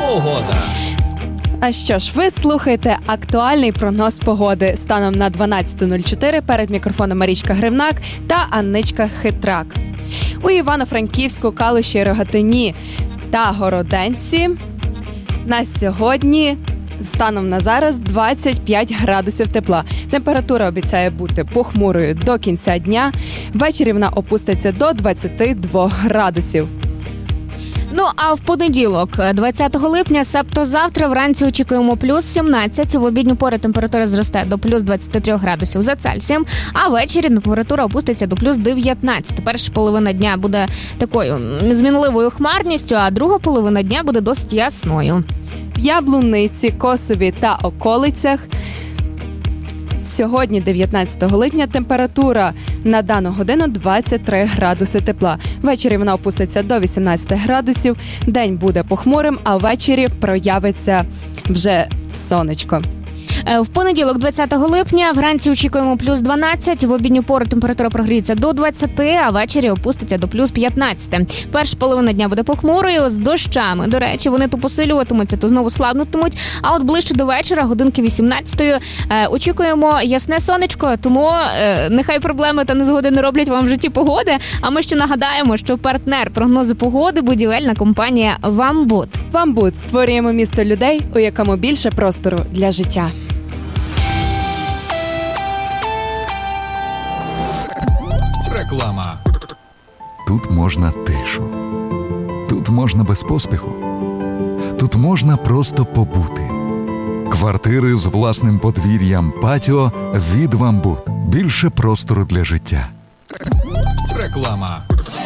Погода. А що ж, ви слухаєте актуальний прогноз погоди станом на 12.04. Перед мікрофоном Марічка Гривнак та Анничка Хитрак. У Івано-Франківську, Калуші, Рогатині та Городенці на сьогодні станом на зараз 25 градусів тепла. Температура обіцяє бути похмурою до кінця дня. Ввечері вона опуститься до 22 градусів. Ну, а в понеділок, 20 липня, себто завтра, вранці очікуємо плюс 17, в обідню пору температура зросте до плюс 23 градусів за Цельсієм, а ввечері температура опуститься до плюс 19. Перша половина дня буде такою змінливою хмарністю, а друга половина дня буде досить ясною. В Яблуниці, Косові та околицях сьогодні, 19 липня, температура на дану годину 23 градуси тепла. Ввечері вона опуститься до 18 градусів, день буде похмурим, а ввечері проявиться вже сонечко. В понеділок, 20 липня, вранці очікуємо плюс 12, в обідню пору температура прогріється до 20, а ввечері опуститься до плюс 15. Перша половина дня буде похмурою, з дощами. До речі, вони то посилюватимуться, то знову слабнутимуть, а от ближче до вечора, годинки 18-ї, очікуємо ясне сонечко, тому нехай проблеми та незгоди не роблять вам в житті погоди, а ми ще нагадаємо, що партнер прогнозу погоди – будівельна компанія «Вамбуд». «Вамбуд» – створюємо місто людей, у якому більше простору для життя. Реклама. Тут можна тишу. Тут можна без поспіху. Тут можна просто побути. Квартири з власним подвір'ям, патіо від «Вамбуд». Більше простору для життя. Реклама.